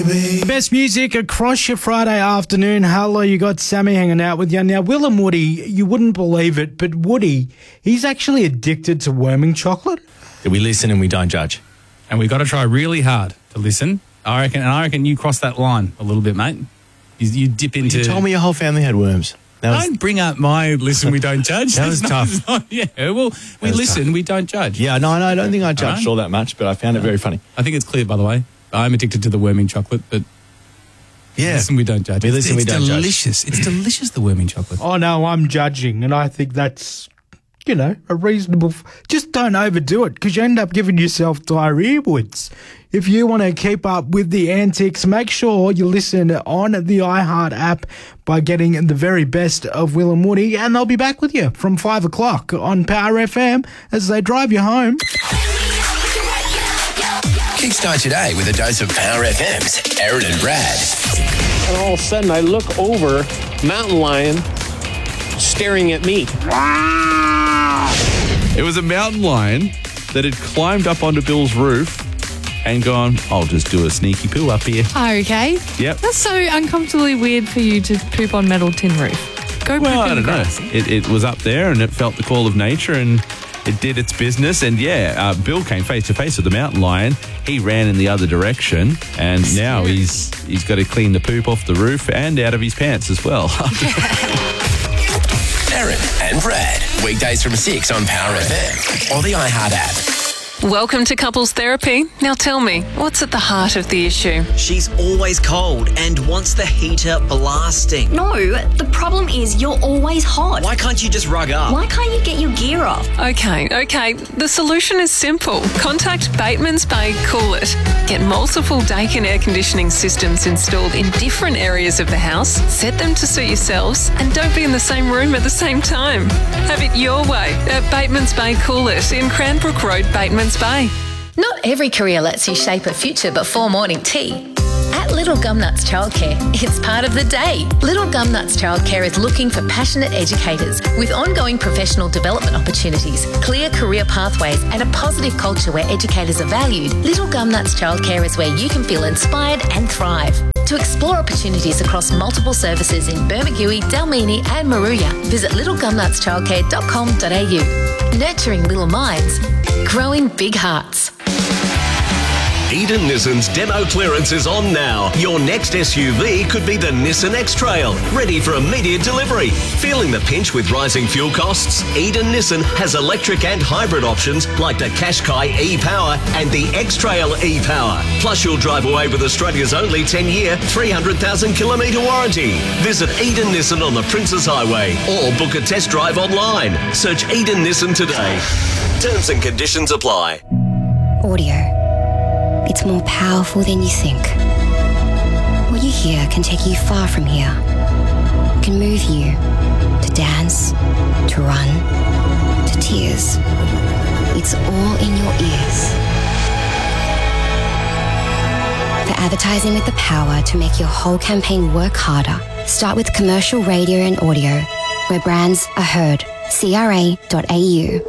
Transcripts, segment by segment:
Best music across your Friday afternoon. Hello, you got Sammy hanging out with you. Now, Will and Woody, you wouldn't believe it, but Woody, he's actually addicted to worming chocolate. We listen and we don't judge. And we've got to try really hard to listen. I reckon you cross that line a little bit, mate. You dip into... You told me your whole family had worms. Don't bring up my listen, we don't judge. That was tough. Well, we listen, tough. We don't judge. Yeah, no, I don't think I judged all that much, but I found it very funny. I think it's clear, by the way. I'm addicted to the worming chocolate, but listen, we don't judge. It's delicious. It's delicious, the worming chocolate. Oh, no, I'm judging, and I think that's, a reasonable... Just don't overdo it, because you end up giving yourself diarrhea wounds. If you want to keep up with the antics, make sure you listen on the iHeart app by getting the very best of Will and Woody, and they'll be back with you from 5 o'clock on Power FM as they drive you home. Kickstart your day with a dose of Power FM's Aaron and Brad. And all of a sudden, I look over, mountain lion staring at me. It was a mountain lion that had climbed up onto Bill's roof and gone, I'll just do a sneaky poo up here. Oh, okay. Yep. That's so uncomfortably weird for you to poop on metal tin roof. Go poop in the grass. It was up there and it felt the call of nature and it did its business. And Bill came face to face with the mountain lion. He ran in the other direction and now he's got to clean the poop off the roof and out of his pants as well. Aaron and Brad, weekdays from 6 on Power FM or the iHeart app. Welcome to Couples Therapy. Now tell me, what's at the heart of the issue? She's always cold and wants the heater blasting. No, the problem is you're always hot. Why can't you just rug up? Why can't you get your gear off? Okay. The solution is simple. Contact Bateman's Bay Cool It. Get multiple Daikin air conditioning systems installed in different areas of the house. Set them to suit yourselves and don't be in the same room at the same time. Have it your way at Bateman's Bay Cool It in Cranbrook Road, Bateman's Bay. Not every career lets you shape a future before morning tea. At Little Gumnuts Childcare, it's part of the day. Little Gumnuts Childcare is looking for passionate educators with ongoing professional development opportunities, clear career pathways and a positive culture where educators are valued. Little Gumnuts Childcare is where you can feel inspired and thrive. To explore opportunities across multiple services in Bermagui, Dalmini and Maruya, visit littlegumnutschildcare.com.au. Nurturing little minds, growing big hearts. Eden Nissan's demo clearance is on now. Your next SUV could be the Nissan X-Trail, ready for immediate delivery. Feeling the pinch with rising fuel costs? Eden Nissan has electric and hybrid options like the Qashqai e-Power and the X-Trail e-Power. Plus you'll drive away with Australia's only 10-year, 300,000 kilometre warranty. Visit Eden Nissan on the Princes Highway or book a test drive online. Search Eden Nissan today. Terms and conditions apply. Audio. It's more powerful than you think. What you hear can take you far from here. It can move you to dance, to run, to tears. It's all in your ears. For advertising with the power to make your whole campaign work harder, start with commercial radio and audio, where brands are heard. CRA.au.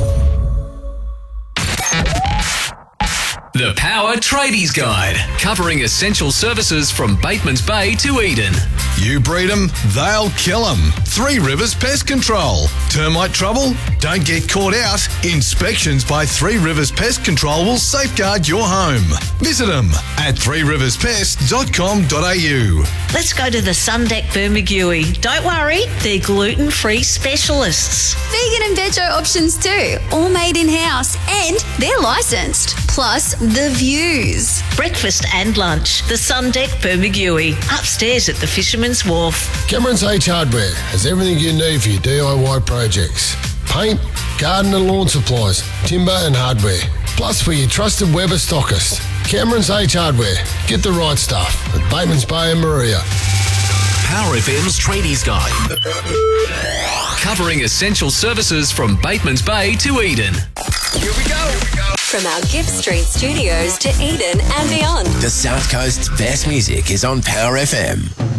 The Power Tradies Guide, covering essential services from Bateman's Bay to Eden. You breed them, they'll kill them. Three Rivers Pest Control. Termite trouble? Don't get caught out. Inspections by Three Rivers Pest Control will safeguard your home. Visit them at threeriverspest.com.au. Let's go to the Sundeck Bermagui. Don't worry, they're gluten-free specialists. Vegan and veggie options too, all made in-house and they're licensed. Plus the views. Breakfast and lunch. The Sundeck Bermagui. Upstairs at the Fisherman's Wharf. Cameron's H Hardware has everything you need for your DIY projects. Paint, garden and lawn supplies, timber and hardware. Plus for your trusted Weber stockist. Cameron's H Hardware. Get the right stuff at Bateman's Bay and Maria. Power FM's Tradies Guide, covering essential services from Bateman's Bay to Eden. Here we go. From our Gift Street studios to Eden and beyond. The South Coast's best music is on Power FM.